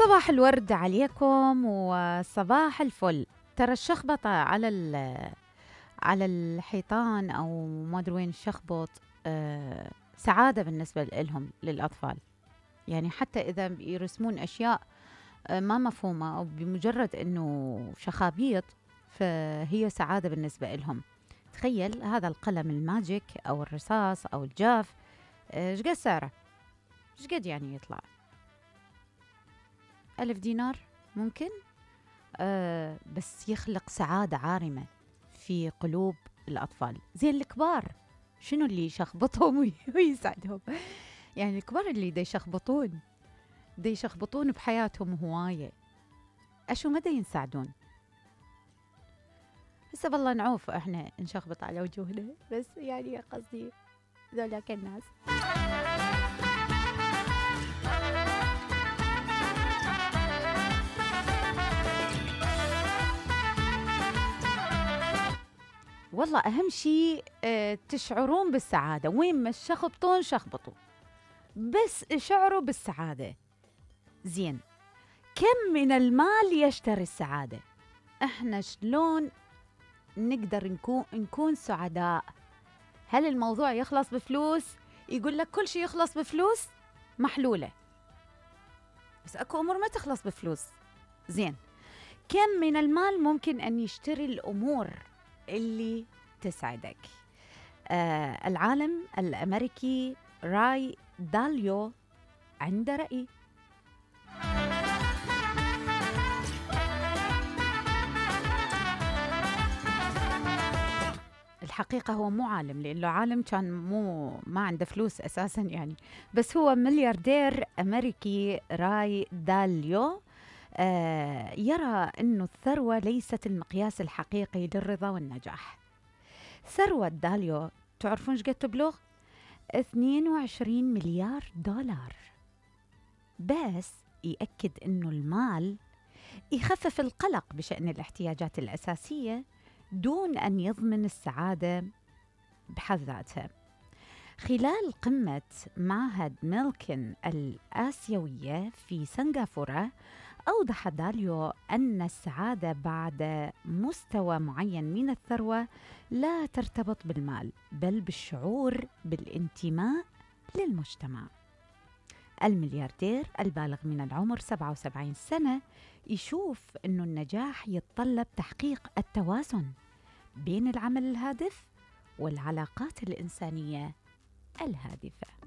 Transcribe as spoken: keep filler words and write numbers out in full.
صباح الورد عليكم وصباح الفل. ترى الشخبطة على على الحيطان أو ما أدري وين الشخبط آه سعادة بالنسبة لهم للأطفال. يعني حتى إذا يرسمون أشياء آه ما مفهومة أو بمجرد أنه شخابيط فهي سعادة بالنسبة لهم. تخيل هذا القلم الماجيك أو الرصاص أو الجاف ايش قد سعره؟ ايش قد يعني يطلع؟ ألف دينار ممكن؟ آه بس يخلق سعادة عارمة في قلوب الأطفال. زين الكبار شنو اللي يشخبطهم ويسعدهم؟ يعني الكبار اللي دا يشخبطون دا يشخبطون بحياتهم هواية، أشو مدى ينسعدون؟ هسه بالله نعوف احنا نشخبط على وجوهنا، بس يعني قصدي ذولاك الناس. والله أهم شيء اه تشعرون بالسعادة، وين ما شخبطون شخبطوا، بس شعروا بالسعادة. زين، كم من المال يشتري السعادة؟ احنا شلون نقدر نكون نكون سعداء؟ هل الموضوع يخلص بفلوس؟ يقول لك كل شيء يخلص بفلوس، محلولة، بس اكو امور ما تخلص بفلوس. زين، كم من المال ممكن ان يشتري الامور اللي تسعدك؟ آه العالم الامريكي راي داليو عنده رأي. الحقيقة هو مو عالم، لأنه عالم كان مو ما عنده فلوس أساساً يعني، بس هو ملياردير أمريكي راي داليو آه يرى أنه الثروة ليست المقياس الحقيقي للرضا والنجاح. ثروة داليو تعرفون ايش قد تبلغ؟ اثنين وعشرين مليار دولار. بس يأكد أنه المال يخفف القلق بشأن الاحتياجات الأساسية دون أن يضمن السعادة بحد ذاتها. خلال قمة معهد ميلكن الآسيوية في سنغافورة، أوضح داليو أن السعادة بعد مستوى معين من الثروة لا ترتبط بالمال، بل بالشعور بالانتماء للمجتمع. الملياردير البالغ من العمر سبعة وسبعين سنة يشوف أنه النجاح يتطلب تحقيق التوازن بين العمل الهادف والعلاقات الإنسانية الهادفة.